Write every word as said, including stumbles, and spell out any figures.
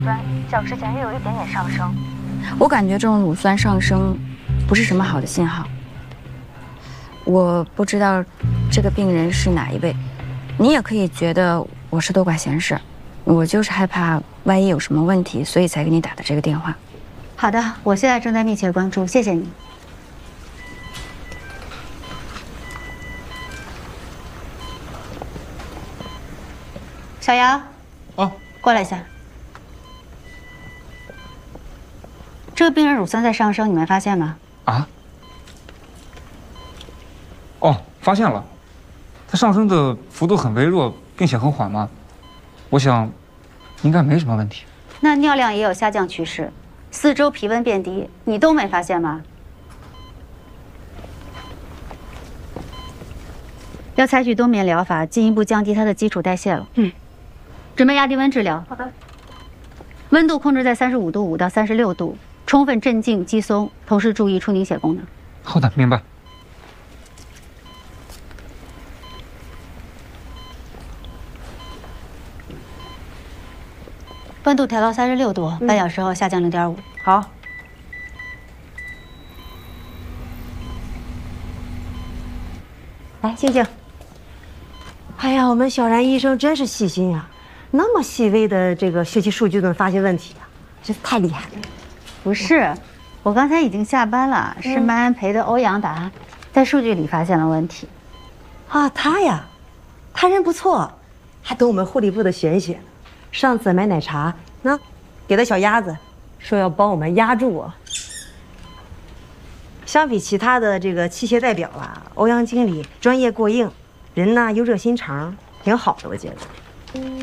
酸较之前又有一点点上升。我感觉这种乳酸上升不是什么好的信号。我不知道这个病人是哪一位，你也可以觉得我是多管闲事，我就是害怕万一有什么问题，所以才给你打的这个电话。 好的，我现在正在密切关注，谢谢你。小杨， 啊， 过来一下。这个病人乳酸在上升，你没发现吗？ 啊？哦，发现了，它上升的幅度很微弱，并且很缓慢，我想应该没什么问题。 那尿量也有下降趋势，四周皮温变低，你都没发现吗？要采取冬眠疗法，进一步降低它的基础代谢了。嗯，准备压低温治疗。好的。温度控制在三十五度五到三十六度，充分镇静肌松，同时注意出凝血功能。 好的，明白。 温度调到三十六度，半小时后下降零点五。 好。来，静静。哎呀，我们小然医生真是细心呀，那么细微的这个血气数据都能发现问题啊，真是太厉害了。 不是，我刚才已经下班了，是麦安培的欧阳达，在数据里发现了问题。 啊，他呀，他人不错，还懂我们护理部的玄学。上次买奶茶，那给的小鸭子，说要帮我们压住我。相比其他的这个器械代表啊，欧阳经理专业过硬，人呢又热心肠，挺好的，我觉得。